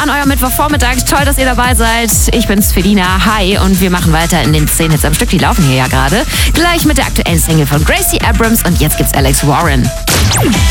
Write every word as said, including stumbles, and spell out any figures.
an eurem Mittwochvormittag. Toll, dass ihr dabei seid. Ich bin's, Felina. Hi. Und wir machen weiter in den zehn Hits am Stück. Die laufen hier ja gerade. Gleich mit der aktuellen Single von Gracie Abrams. Und jetzt gibt's Alex Warren.